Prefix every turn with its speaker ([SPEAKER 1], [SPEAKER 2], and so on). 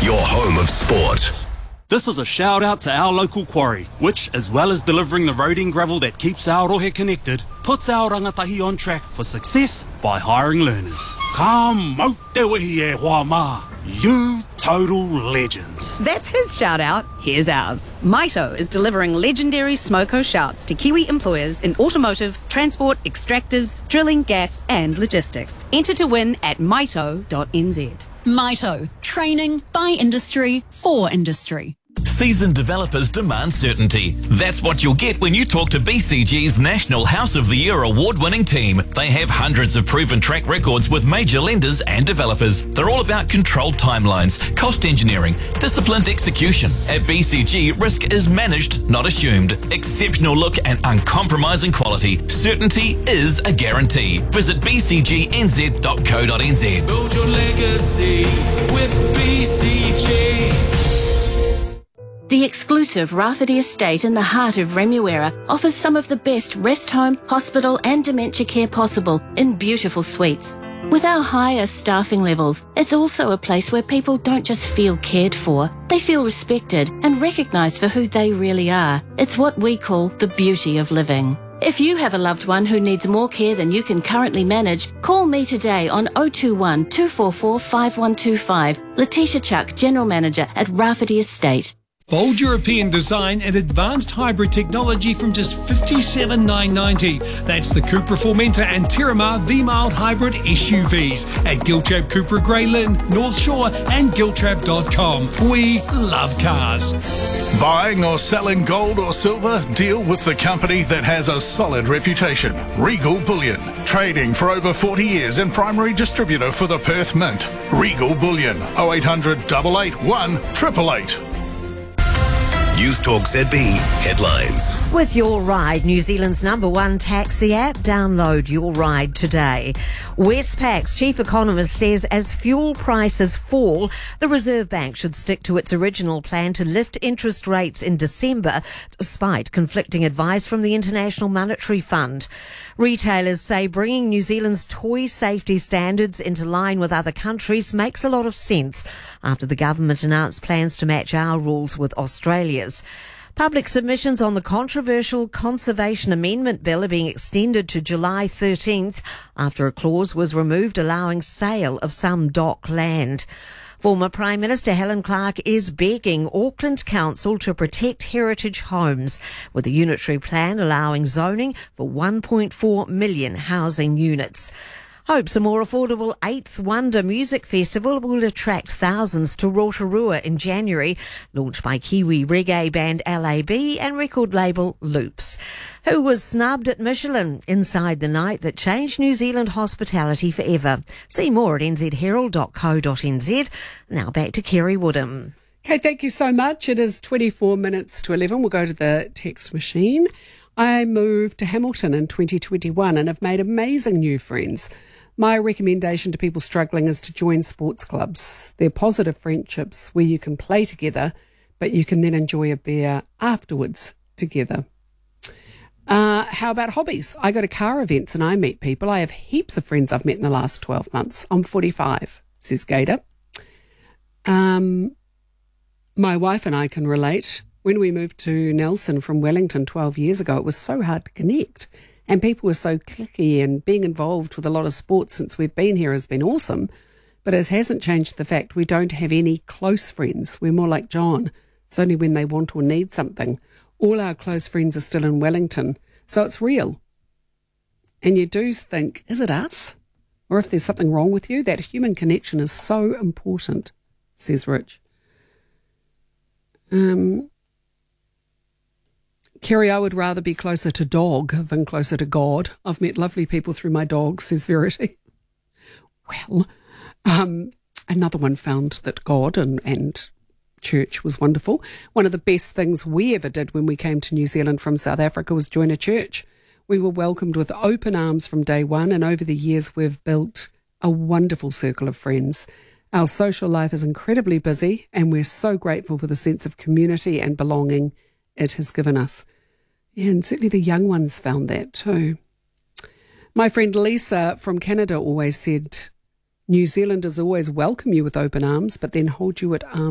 [SPEAKER 1] your home of sport.
[SPEAKER 2] This is a shout out to our local quarry, which, as well as delivering the road and gravel that keeps Aotearoa connected, puts our rangatahi on track for success by hiring learners. Ka mau te wihi e hoa ma. You total legends.
[SPEAKER 3] That's his shout out. Here's ours. Maito is delivering legendary Smoko shouts to Kiwi employers in automotive, transport, extractives, drilling, gas and logistics. Enter to win at maito.nz.
[SPEAKER 4] Maito. Training by industry for industry.
[SPEAKER 5] Seasoned developers demand certainty. That's what you'll get when you talk to BCG's National House of the Year award-winning team. They have hundreds of proven track records with major lenders and developers. They're all about controlled timelines, cost engineering, disciplined execution. At BCG, risk is managed, not assumed. Exceptional look and uncompromising quality. Certainty is a guarantee. Visit bcgnz.co.nz.
[SPEAKER 6] Build your legacy with BCG.
[SPEAKER 7] The exclusive Rafferty Estate in the heart of Remuera offers some of the best rest home, hospital and dementia care possible in beautiful suites. With our higher staffing levels, it's also a place where people don't just feel cared for, they feel respected and recognised for who they really are. It's what we call the beauty of living. If you have a loved one who needs more care than you can currently manage, call me today on 021 244 5125. Letitia Chuck, General Manager at Rafferty Estate.
[SPEAKER 8] Bold European design and advanced hybrid technology from just $57,990. That's the Cupra Formentor and Terramar V-Mild Hybrid SUVs at Giltrap Cupra Grey Lynn, North Shore and Giltrap.com. We love cars.
[SPEAKER 9] Buying or selling gold or silver? Deal with the company that has a solid reputation. Regal Bullion. Trading for over 40 years and primary distributor for the Perth Mint. Regal Bullion. 0800 881 888.
[SPEAKER 1] News Talk ZB headlines.
[SPEAKER 10] With Your Ride, New Zealand's #1 taxi app, download Your Ride today. Westpac's chief economist says as fuel prices fall, the Reserve Bank should stick to its original plan to lift interest rates in December, despite conflicting advice from the International Monetary Fund. Retailers say bringing New Zealand's toy safety standards into line with other countries makes a lot of sense after the government announced plans to match our rules with Australia's. Public submissions on the controversial Conservation Amendment Bill are being extended to July 13th after a clause was removed allowing sale of some dock land. Former Prime Minister Helen Clark is begging Auckland Council to protect heritage homes, with a unitary plan allowing zoning for 1.4 million housing units. Hopes a more affordable Eighth Wonder Music Festival will attract thousands to Rotorua in January, launched by Kiwi reggae band LAB and record label Loops. Who was snubbed at Michelin inside the night that changed New Zealand hospitality forever? See more at nzherald.co.nz. Now back to Kerry Woodham.
[SPEAKER 11] Okay, thank you so much. It is 24 minutes to 11. We'll go to the text machine. I moved to Hamilton in 2021 and have made amazing new friends. My recommendation to people struggling is to join sports clubs. They're positive friendships where you can play together, but you can then enjoy a beer afterwards together. How about hobbies? I go to car events and I meet people. I have heaps of friends I've met in the last 12 months. I'm 45, says Gator. My wife and I can relate. When we moved to Nelson from Wellington 12 years ago, it was so hard to connect. And people were so cliquey, and being involved with a lot of sports since we've been here has been awesome. But it hasn't changed the fact we don't have any close friends. We're more like John. It's only when they want or need something. All our close friends are still in Wellington. So it's real. And you do think, is it us? Or if there's something wrong with you, that human connection is so important, says Rich. Kerry, I would rather be closer to dog than closer to God. I've met lovely people through my dog, says Verity. Well, another one found that God and church was wonderful. One of the best things we ever did when we came to New Zealand from South Africa was join a church. We were welcomed with open arms from day one, and over the years we've built a wonderful circle of friends. Our social life is incredibly busy, and we're so grateful for the sense of community and belonging it has given us. And certainly the young ones found that too. My friend Lisa from Canada always said, New Zealanders always welcome you with open arms, but then hold you at arm's